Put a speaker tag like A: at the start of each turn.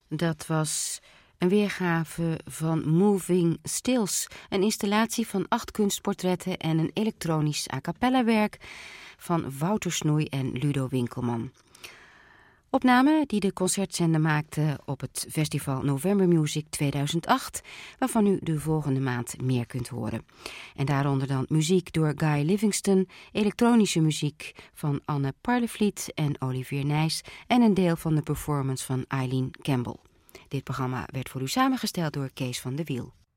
A: Dat was een weergave van Moving Stills, een installatie van 8 kunstportretten en een elektronisch a cappella werk van Wouter Snoei en Ludo Winkelman. Opname die de concertzender maakte op het festival November Music 2008, waarvan u de volgende maand meer kunt horen. En daaronder dan muziek door Guy Livingston, elektronische muziek van Anne Parlevliet en Olivier Nijs en een deel van de performance van Eileen Campbell. Dit programma werd voor u samengesteld door Kees van de Wiel.